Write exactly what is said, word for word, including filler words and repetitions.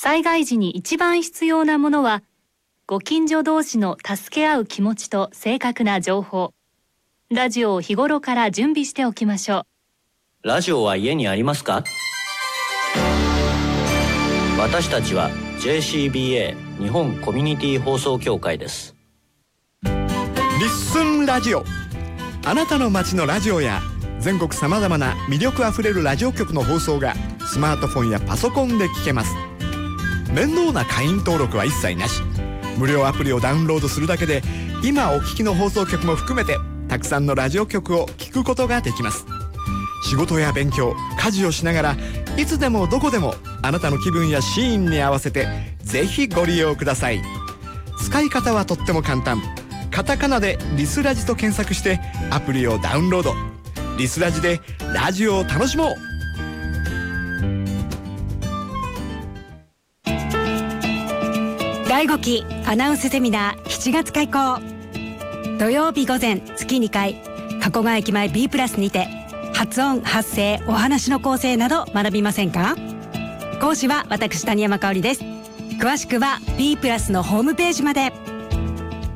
災害時に一番必要なものは、ご近所同士の助け合う気持ちと正確な情報。ラジオを日頃から準備しておきましょう。ラジオは家にありますか？私たちは ジェーシービーエー 日本コミュニティ放送協会です。 リッスンラジオ。あなたの街のラジオや全国さまざまな魅力あふれるラジオ局の放送がスマートフォンやパソコンで聞けます。面倒な会員登録は一切なし。無料アプリをダウンロードするだけで今お聞きの放送局も含めてたくさんのラジオ局を聞くことができます。仕事や勉強、家事をしながらいつでもどこでもあなたの気分やシーンに合わせてぜひご利用ください。使い方はとっても簡単。カタカナでリスラジと検索してアプリをダウンロード。リスラジでラジオを楽しもう。 だいごきアナウンスセミナーしちがつ開講。土曜日午前月にかい、加古川駅前 B プラスにて発音、発声、お話の構成など学びませんか？講師は私谷山香織です。詳しくは B プラスのホームページまで。